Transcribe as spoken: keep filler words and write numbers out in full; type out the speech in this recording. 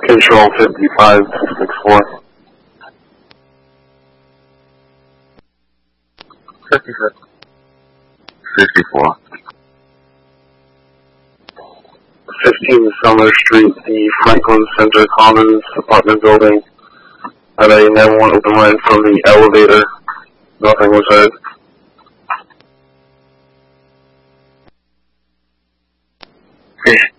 Control fifty-five sixty-four. fifty-six. sixty-four. fifteen Summer Street, the Franklin Center Commons apartment building. At a nine one one open line from the elevator. Nothing was heard.